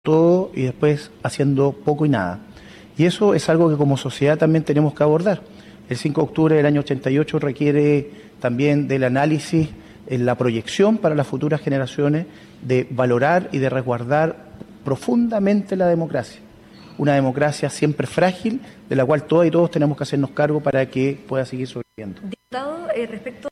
todo y después haciendo poco y nada. Y eso es algo que como sociedad también tenemos que abordar. El 5 de octubre del año 88 requiere también del análisis en la proyección para las futuras generaciones de valorar y de resguardar profundamente la democracia. Una democracia siempre frágil, de la cual todas y todos tenemos que hacernos cargo para que pueda seguir sobreviviendo. Diputado, respecto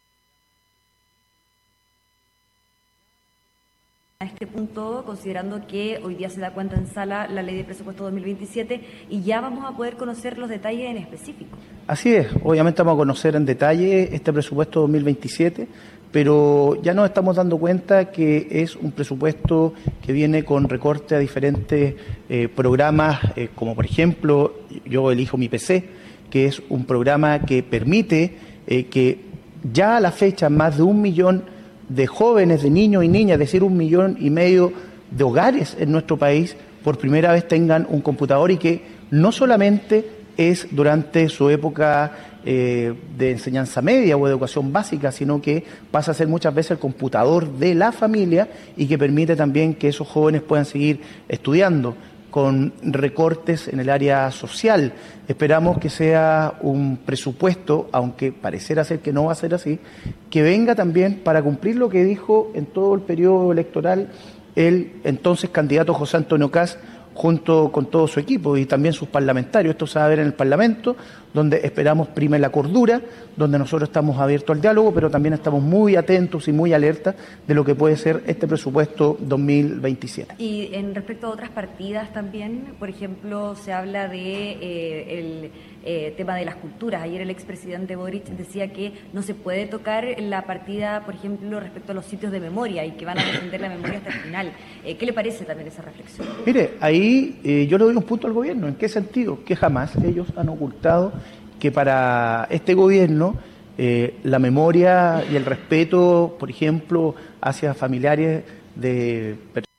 a este punto, considerando que hoy día se da cuenta en sala la ley de presupuesto 2027 y ya vamos a poder conocer los detalles en específico. Así es, obviamente vamos a conocer en detalle este presupuesto 2027, pero ya nos estamos dando cuenta que es un presupuesto que viene con recorte a diferentes programas, como por ejemplo, yo elijo mi PC, que es un programa que permite que ya a la fecha más de 1 millón de jóvenes, de niños y niñas, es decir, 1,5 millones de hogares en nuestro país, por primera vez tengan un computador y que no solamente es durante su época de enseñanza media o educación básica, sino que pasa a ser muchas veces el computador de la familia y que permite también que esos jóvenes puedan seguir estudiando con recortes en el área social. Esperamos que sea un presupuesto, aunque pareciera ser que no va a ser así, que venga también para cumplir lo que dijo en todo el periodo electoral el entonces candidato José Antonio Kast, junto con todo su equipo y también sus parlamentarios. Esto se va a ver en el Parlamento, donde esperamos prime la cordura, donde nosotros estamos abiertos al diálogo, pero también estamos muy atentos y muy alertas de lo que puede ser este presupuesto 2027. Y en respecto a otras partidas también, por ejemplo, se habla de el tema de las culturas. Ayer el expresidente Boric decía que no se puede tocar la partida, por ejemplo, respecto a los sitios de memoria y que van a defender la memoria hasta el final. ¿Qué le parece también esa reflexión? Mire, ahí yo le doy un punto al gobierno. ¿En qué sentido? Que jamás ellos han ocultado que para este gobierno la memoria y el respeto, por ejemplo, hacia familiares de personas